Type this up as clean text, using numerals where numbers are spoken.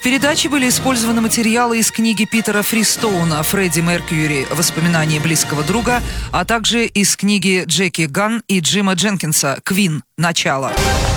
передаче были использованы материалы из книги Питера Фристоуна «Фредди Меркьюри. Воспоминания близкого друга», а также из книги Джеки Ганн и Джима Дженкинса «Квин. Начало».